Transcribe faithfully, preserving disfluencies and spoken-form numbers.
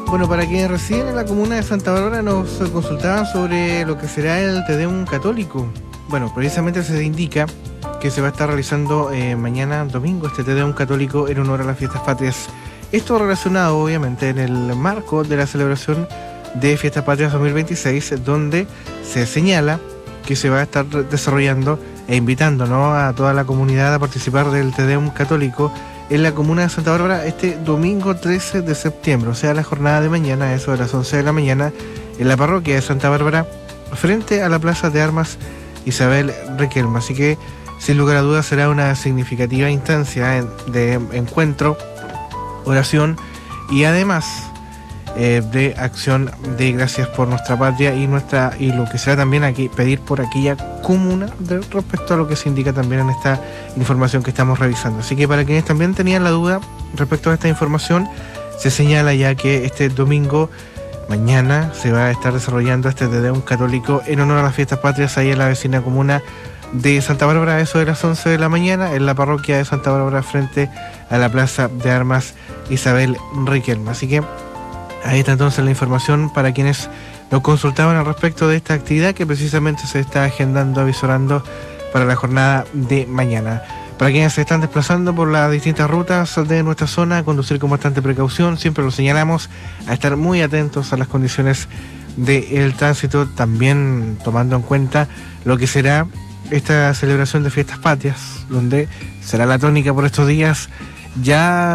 Bueno, para quienes residen en la comuna de Santa Bárbara nos consultaban sobre lo que será el Te Deum católico. Bueno, precisamente se indica que se va a estar realizando eh, mañana domingo este Te Deum católico en honor a las fiestas patrias. Esto relacionado obviamente en el marco de la celebración de Fiestas Patrias dos mil veintiséis, donde se señala que se va a estar desarrollando e invitando, ¿no?, a toda la comunidad a participar del Te Deum católico en la comuna de Santa Bárbara este domingo trece de septiembre, o sea, la jornada de mañana, eso de las once de la mañana, en la parroquia de Santa Bárbara, frente a la Plaza de Armas Isabel Riquelme. Así que, sin lugar a dudas, será una significativa instancia de encuentro, oración y además eh, de acción de gracias por nuestra patria y nuestra y lo que será también aquí pedir por aquella comuna de, respecto a lo que se indica también en esta información que estamos revisando. Así que para quienes también tenían la duda respecto a esta información, se señala ya que este domingo, mañana, se va a estar desarrollando este Te Deum católico en honor a las fiestas patrias ahí en la vecina comuna de Santa Bárbara, eso de las once de la mañana, en la parroquia de Santa Bárbara, frente a la Plaza de Armas Isabel Riquelme. Así que ahí está entonces la información para quienes nos consultaban al respecto de esta actividad que precisamente se está agendando, avisorando para la jornada de mañana. Para quienes se están desplazando por las distintas rutas de nuestra zona, conducir con bastante precaución, siempre lo señalamos, a estar muy atentos a las condiciones del tránsito, también tomando en cuenta lo que será esta celebración de fiestas patrias, donde será la tónica por estos días, ya